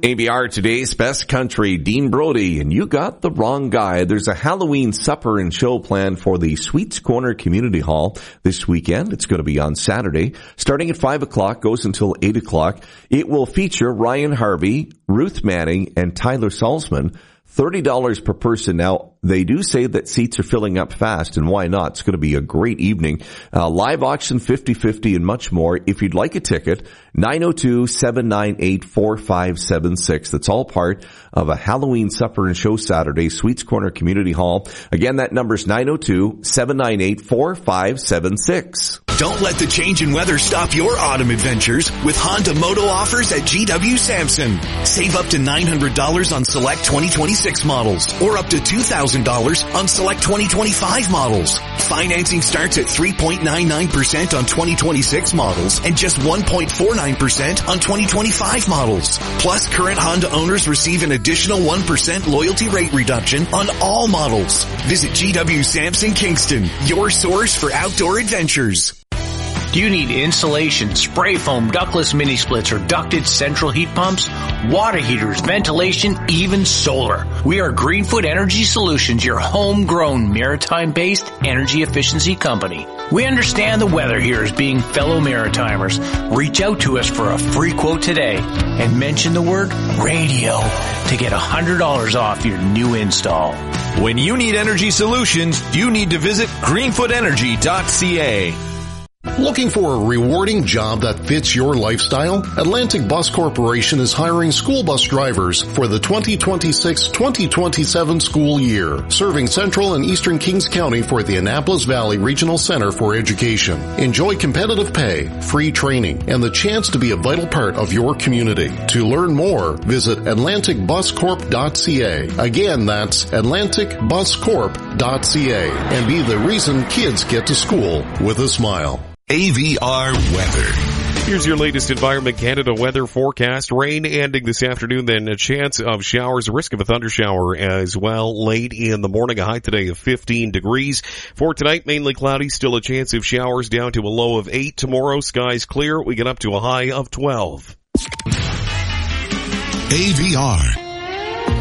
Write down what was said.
ABR Today's Best Country, Dean Brody, and you got the wrong guy. There's a Halloween supper and show planned for the Sweets Corner Community Hall this weekend. It's going to be on Saturday, starting at 5 o'clock, goes until 8 o'clock. It will feature Ryan Harvey, Ruth Manning, and Tyler Salzman. $30 per person. Now, they do say that seats are filling up fast, and why not? It's going to be a great evening. Live auction, 50/50, and much more. If you'd like a ticket, 902-798-4576. That's all part of a Halloween supper and show Saturday, Sweets Corner Community Hall. Again, that number's 902-798-4576. Don't let the change in weather stop your autumn adventures with Honda Moto offers at GW Sampson. Save up to $900 on select 2026 models or up to $2,000 on select 2025 models. Financing starts at 3.99% on 2026 models and just 1.49% on 2025 models. Plus, current Honda owners receive an additional 1% loyalty rate reduction on all models. Visit GW Sampson Kingston, your source for outdoor adventures. Do you need insulation, spray foam, ductless mini splits, or ducted central heat pumps, water heaters, ventilation, even solar? We are Greenfoot Energy Solutions, your homegrown maritime-based energy efficiency company. We understand the weather here as being fellow Maritimers. Reach out to us for a free quote today and mention the word radio to get $100 off your new install. When you need energy solutions, you need to visit greenfootenergy.ca. Looking for a rewarding job that fits your lifestyle? Atlantic Bus Corporation is hiring school bus drivers for the 2026-2027 school year, serving Central and Eastern Kings County for the Annapolis Valley Regional Center for Education. Enjoy competitive pay, free training, and the chance to be a vital part of your community. To learn more, visit AtlanticBusCorp.ca. Again, that's AtlanticBusCorp.ca, and be the reason kids get to school with a smile. AVR weather. Here's your latest Environment Canada weather forecast. Rain ending this afternoon, then a chance of showers, a risk of a thundershower as well late in the morning. A high today of 15 degrees. For tonight, mainly cloudy, still a chance of showers down to a low of 8. Tomorrow, skies clear. We get up to a high of 12. AVR